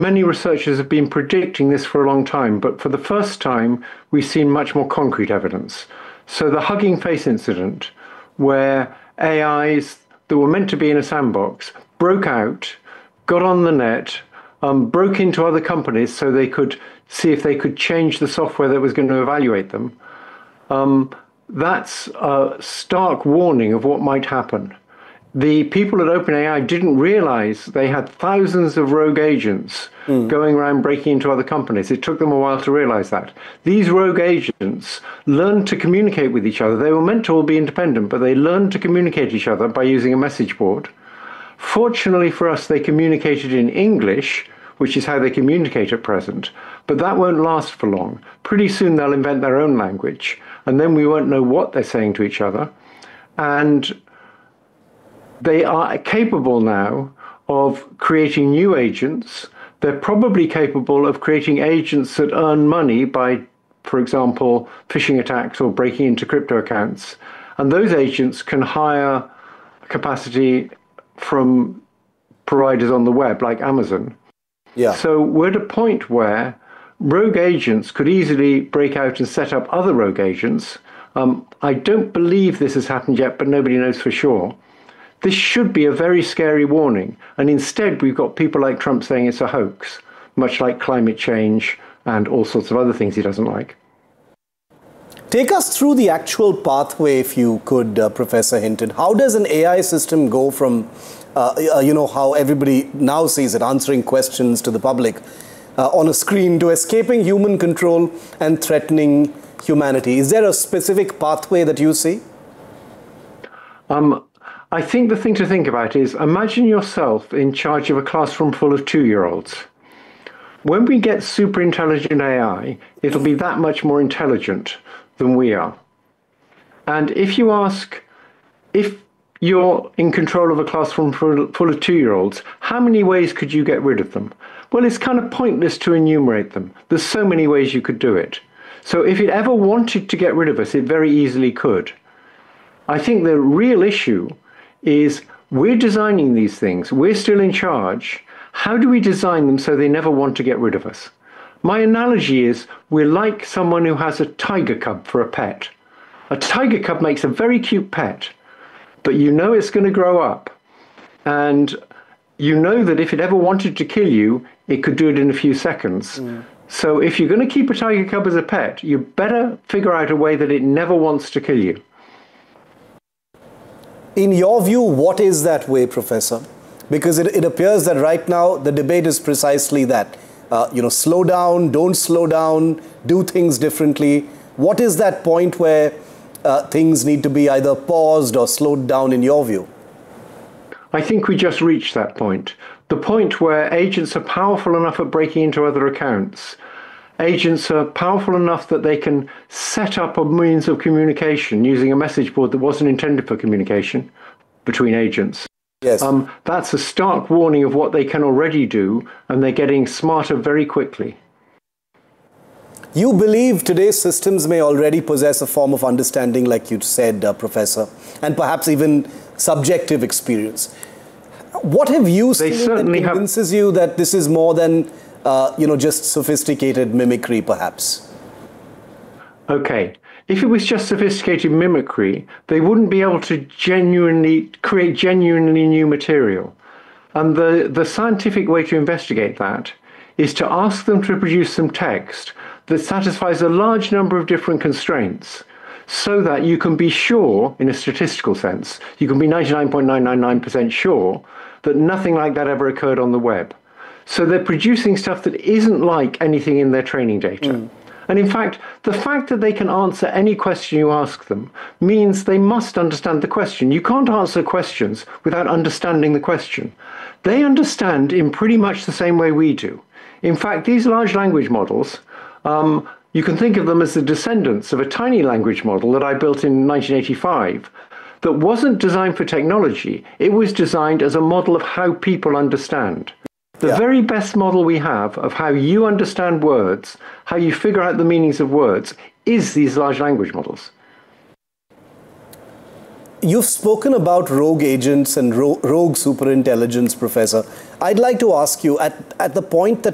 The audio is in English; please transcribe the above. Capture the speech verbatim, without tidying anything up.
many researchers have been predicting this for a long time, but for the first time, we've seen much more concrete evidence. So the Hugging Face incident, where A Is that were meant to be in a sandbox broke out, got on the net, um, broke into other companies so they could see if they could change the software that was going to evaluate them. Um, that's a stark warning of what might happen. The people at OpenAI didn't realize they had thousands of rogue agents mm. going around breaking into other companies. It took them a while to realize that. These rogue agents learned to communicate with each other. They were meant to all be independent, but they learned to communicate each other by using a message board. Fortunately for us, they communicated in English, which is how they communicate at present, but that won't last for long. Pretty soon they'll invent their own language, and then we won't know what they're saying to each other. And they are capable now of creating new agents. They're probably capable of creating agents that earn money by, for example, phishing attacks or breaking into crypto accounts. And those agents can hire capacity from providers on the web like Amazon. Yeah. So we're at a point where rogue agents could easily break out and set up other rogue agents. Um, I don't believe this has happened yet, but nobody knows for sure. This should be a very scary warning. And instead, we've got people like Trump saying it's a hoax, much like climate change and all sorts of other things he doesn't like. Take us through the actual pathway, if you could, uh, Professor Hinton. How does an A I system go from, uh, uh, you know, how everybody now sees it, answering questions to the public uh, on a screen, to escaping human control and threatening humanity? Is there a specific pathway that you see? Um. I think the thing to think about is, imagine yourself in charge of a classroom full of two-year-olds. When we get super intelligent A I, it'll be that much more intelligent than we are. And if you ask, if you're in control of a classroom full of two-year-olds, how many ways could you get rid of them? Well, it's kind of pointless to enumerate them. There's so many ways you could do it. So if it ever wanted to get rid of us, it very easily could. I think the real issue is we're designing these things. We're still in charge. How do we design them so they never want to get rid of us? My analogy is we're like someone who has a tiger cub for a pet. A tiger cub makes a very cute pet, but you know it's going to grow up. And you know that if it ever wanted to kill you, it could do it in a few seconds. Mm. So if you're going to keep a tiger cub as a pet, you better figure out a way that it never wants to kill you. In your view, what is that way, Professor? Because it, it appears that right now the debate is precisely that. Uh, you know, slow down, don't slow down, do things differently. What is that point where uh, things need to be either paused or slowed down in your view? I think we just reached that point. The point where agents are powerful enough at breaking into other accounts. Agents are powerful enough that they can set up a means of communication using a message board that wasn't intended for communication between agents. Yes. Um, that's a stark warning of what they can already do, and they're getting smarter very quickly. You believe today's systems may already possess a form of understanding, like you said, uh, Professor, and perhaps even subjective experience. What have you they seen that convinces have... you that this is more than Uh, you know, just sophisticated mimicry, perhaps? Okay. If it was just sophisticated mimicry, they wouldn't be able to genuinely create genuinely new material. And the, the scientific way to investigate that is to ask them to produce some text that satisfies a large number of different constraints so that you can be sure, in a statistical sense, you can be ninety-nine point nine nine nine percent sure that nothing like that ever occurred on the web. So they're producing stuff that isn't like anything in their training data. Mm. And in fact, the fact that they can answer any question you ask them means they must understand the question. You can't answer questions without understanding the question. They understand in pretty much the same way we do. In fact, these large language models, um, you can think of them as the descendants of a tiny language model that I built in nineteen eighty-five that wasn't designed for technology. It was designed as a model of how people understand. The yeah. very best model we have of how you understand words, how you figure out the meanings of words, is these large language models. You've spoken about rogue agents and ro rogue superintelligence, Professor. I'd like to ask you, at, at the point that